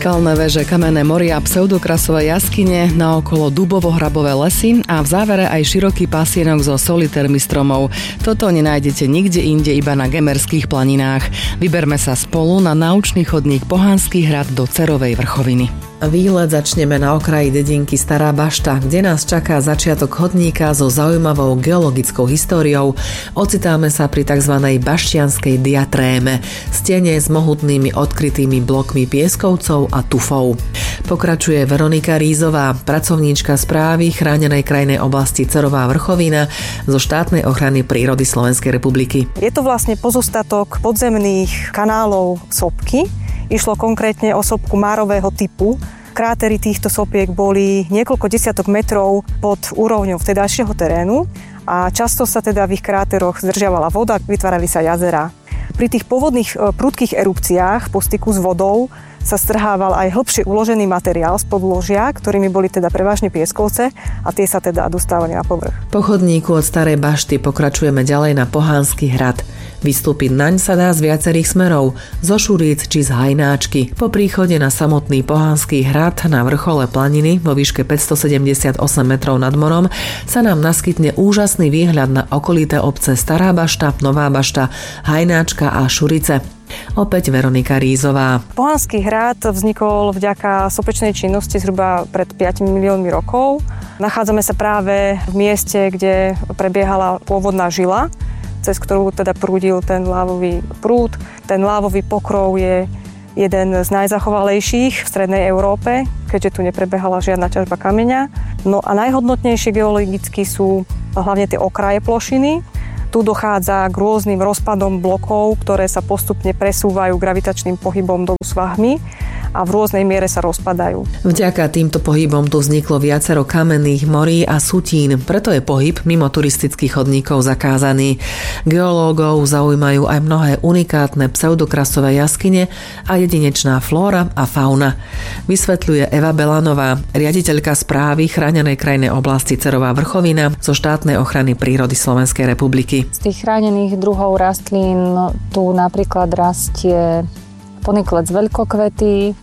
Skalné veže, kamenné moria, pseudokrasové jaskyne, naokolo dubovo-hrabové lesy a v závere aj široký pasienok so solitérmi stromov. Toto nenájdete nikde inde, iba na Gemerských planinách. Vyberme sa spolu na naučný chodník Pohanský hrad do Cerovej vrchoviny. Výlet začneme na okraji dedinky Stará Bašta, kde nás čaká začiatok chodníka so zaujímavou geologickou históriou. Ocitáme sa pri tzv. Bašťanskej diatréme, stene s mohutnými odkrytými blokmi pieskovcov a tufov. Pokračuje Veronika Rízová, pracovníčka správy chránenej krajinnej oblasti Cerová vrchovina zo štátnej ochrany prírody Slovenskej republiky. Je to vlastne pozostatok podzemných kanálov sopky. Išlo konkrétne o sopku márového typu. Krátery týchto sopiek boli niekoľko desiatok metrov pod úrovňou vtedajšieho terénu a často sa teda v ich kráteroch zdržiavala voda, vytvárali sa jazerá. Pri tých pôvodných prudkých erupciách po styku s vodou sa strhával aj hlbšie uložený materiál z podložia, ktorými boli teda prevažne pieskovce a tie sa teda dostávali na povrch. Po chodníku od Starej Bašty pokračujeme ďalej na Pohanský hrad. Vystúpiť naň sa dá z viacerých smerov, zo Šuríc či z Hajnáčky. Po príchode na samotný Pohanský hrad na vrchole planiny vo výške 578 metrov nad morom sa nám naskytne úžasný výhľad na okolité obce Stará Bašta, Nová Bašta, Hajnáčka a Šurice. Opäť Veronika Rízová. Pohanský hrad vznikol vďaka sopečnej činnosti zhruba pred 5 miliónmi rokov. Nachádzame sa práve v mieste, kde prebiehala pôvodná žila, cez ktorú teda prúdil ten lávový prúd. Ten lávový pokrov je jeden z najzachovalejších v strednej Európe, keďže tu neprebehala žiadna ťažba kameňa. No a najhodnotnejšie geologicky sú hlavne tie okraje plošiny. Tu dochádza k rôznym rozpadom blokov, ktoré sa postupne presúvajú gravitačným pohybom dolu svahmi a v rôznej miere sa rozpadajú. Vďaka týmto pohybom tu vzniklo viacero kamenných morí a sutín, preto je pohyb mimo turistických chodníkov zakázaný. Geológov zaujímajú aj mnohé unikátne pseudokrasové jaskyne a jedinečná flóra a fauna. Vysvetľuje Eva Belanová, riaditeľka správy chránenej krajinnej oblasti Cerová vrchovina zo štátnej ochrany prírody Slovenskej republiky. Z tých chránených druhov rastlín tu napríklad rastie poniklec veľkokvetý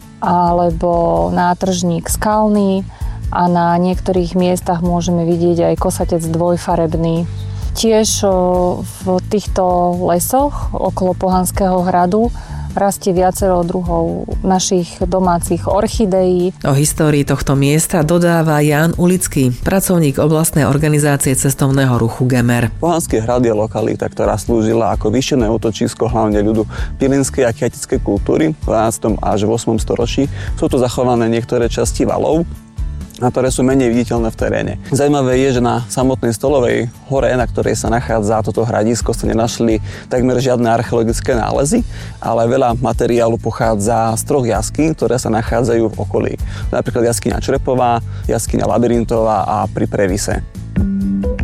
alebo nátržník skalný a na niektorých miestach môžeme vidieť aj kosatec dvojfarebný. Tiež v týchto lesoch okolo Pohanského hradu rastie viacero druhov našich domácich orchideí. O histórii tohto miesta dodáva Ján Ulický, pracovník oblastnej organizácie cestovného ruchu Gemer. Pohanský hrad je lokalita, ktorá slúžila ako vyššené útočisko hlavne ľudu pilinskej a chiatickej kultúry v 12. až 8. storočí. Sú tu zachované niektoré časti valov, na ktoré sú menej viditeľné v teréne. Zajímavé je, že na samotnej Stolovej hore, na ktorej sa nachádza toto hradisko, sa nenašli takmer žiadne archeologické nálezy, ale veľa materiálu pochádza z 3 jaskýň, ktoré sa nachádzajú v okolí. Napríklad jaskyňa Črepová, jaskyňa Labyrintová a pri Previse.